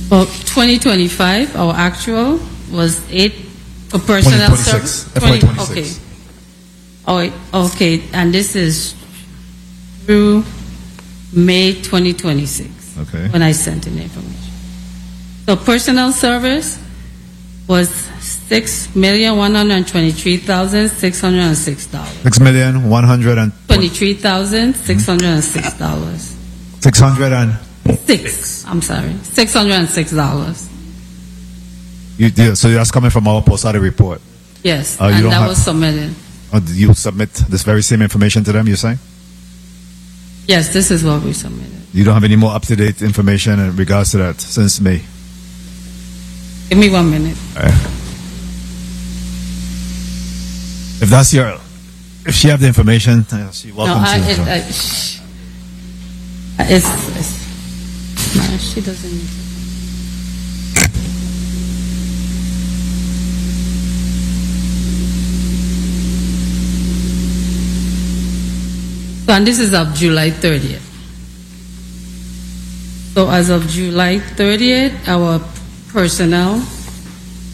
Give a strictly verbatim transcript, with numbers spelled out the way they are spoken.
For twenty twenty-five, our actual was eight for personnel service. F Y twenty-six. Okay. Oh, wait, okay, and this is through May twenty twenty-six. Okay. When I sent in the information. So personnel service was six million one hundred twenty-three thousand six hundred and six dollars. Six million one hundred and Twenty-three thousand six hundred and six dollars. Six hundred and Six. I'm sorry, six hundred and six dollars. you, yeah, so that's coming from our post-audit report. Yes, Uh, you and don't that have- was submitted. Uh, did you submit this very same information to them? You're saying Yes, this is what we submitted. you don't have any more up-to-date information in regards to that since May. Give me one minute. If that's your, if she have the information, uh, she No, welcome I, to. it, so. I, sh- it's, it's no, she doesn't. So, and this is of July thirtieth. So as of July thirtieth, our personnel